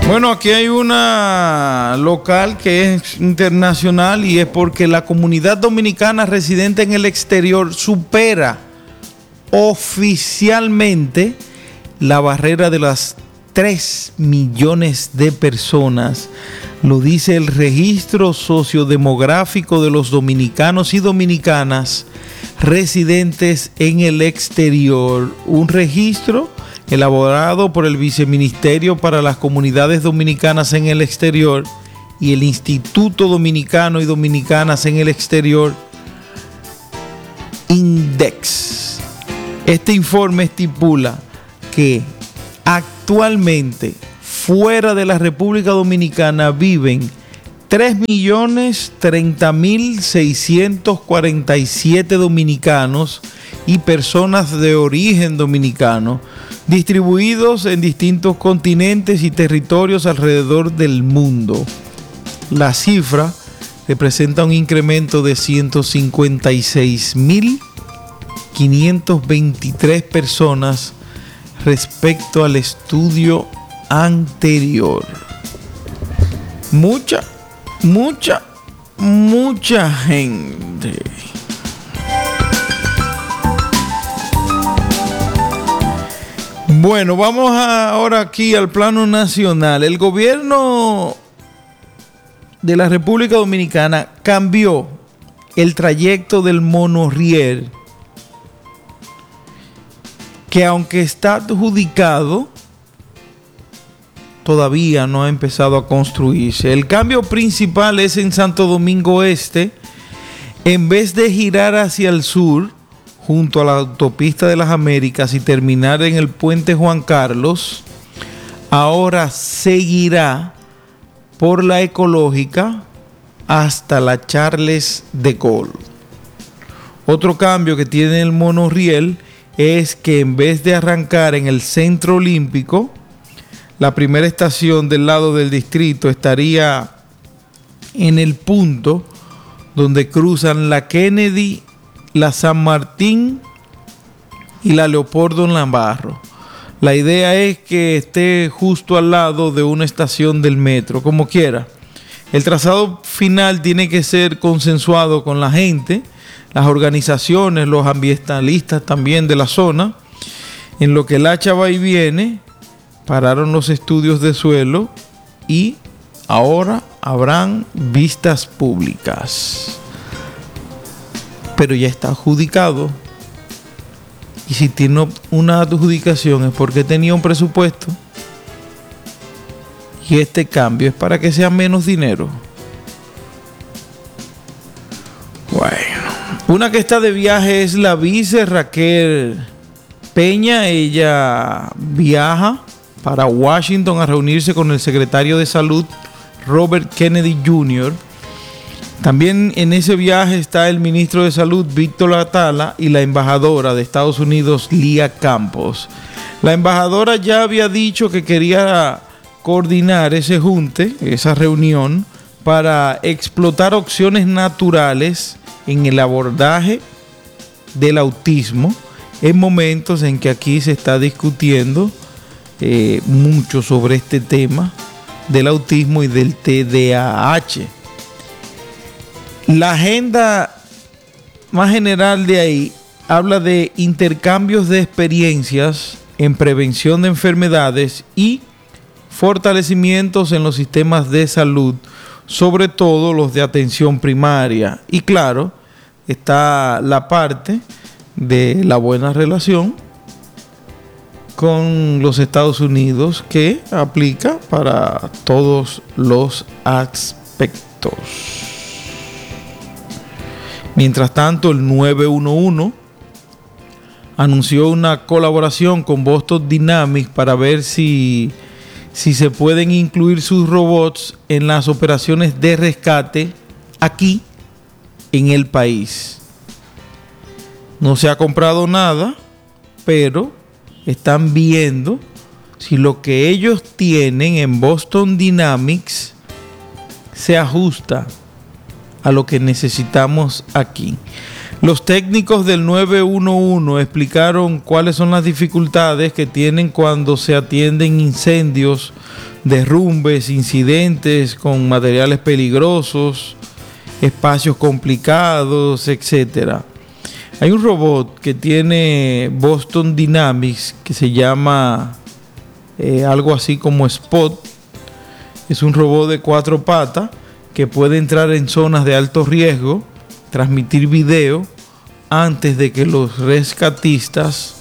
Bueno, aquí hay una local que es internacional y es porque la comunidad dominicana residente en el exterior supera oficialmente la barrera de las 3 millones de personas. Lo dice el registro sociodemográfico de los dominicanos y dominicanas residentes en el exterior. Un registro elaborado por el Viceministerio para las Comunidades Dominicanas en el Exterior y el Instituto Dominicano y Dominicanas en el Exterior, INDEX. Este informe estipula que actualmente fuera de la República Dominicana viven 3.030.647 dominicanos y personas de origen dominicano, distribuidos en distintos continentes y territorios alrededor del mundo. La cifra representa un incremento de 156.523 personas respecto al estudio anterior. Mucha gente. Bueno, vamos ahora aquí al plano nacional. El gobierno de la República Dominicana cambió el trayecto del monorriel, que aunque está adjudicado, todavía no ha empezado a construirse. El cambio principal es en Santo Domingo Este. En vez de girar hacia el sur, junto a la autopista de las Américas y terminar en el puente Juan Carlos, ahora seguirá por la Ecológica hasta la Charles de Gaulle. Otro cambio que tiene el monorriel es que en vez de arrancar en el Centro Olímpico, la primera estación del lado del distrito estaría en el punto donde cruzan la Kennedy, la San Martín y la Leopoldo Navarro. La idea es que esté justo al lado de una estación del metro, como quiera. El trazado final tiene que ser consensuado con la gente, las organizaciones, los ambientalistas también de la zona. En lo que el hacha va y viene, pararon los estudios de suelo y ahora habrán vistas públicas. Pero ya está adjudicado. Y si tiene una adjudicación es porque tenía un presupuesto. Y este cambio es para que sea menos dinero. Bueno. Una que está de viaje es la vice Raquel Peña. Ella viaja para Washington a reunirse con el secretario de Salud, Robert Kennedy Jr. También en ese viaje está el ministro de Salud, Víctor Atala, y la embajadora de Estados Unidos, Lía Campos. La embajadora ya había dicho que quería coordinar ese junte, esa reunión, para explotar opciones naturales en el abordaje del autismo en momentos en que aquí se está discutiendo mucho sobre este tema del autismo y del TDAH. La agenda más general de ahí habla de intercambios de experiencias en prevención de enfermedades y fortalecimientos en los sistemas de salud, sobre todo los de atención primaria. Y claro, está la parte de la buena relación con los Estados Unidos que aplica para todos los aspectos. Mientras tanto, el 911 anunció una colaboración con Boston Dynamics para ver si se pueden incluir sus robots en las operaciones de rescate aquí en el país. No se ha comprado nada, pero están viendo si lo que ellos tienen en Boston Dynamics se ajusta a lo que necesitamos aquí. Los técnicos del 911 explicaron cuáles son las dificultades que tienen cuando se atienden incendios derrumbes, incidentes con materiales peligrosos, espacios complicados, etcétera. Hay un robot que tiene Boston Dynamics que se llama algo así como Spot. Es un robot de 4 patas que puede entrar en zonas de alto riesgo, transmitir video antes de que los rescatistas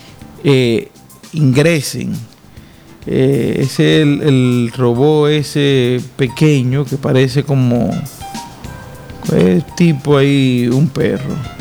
ingresen. Es el robot ese pequeño que parece como tipo ahí un perro.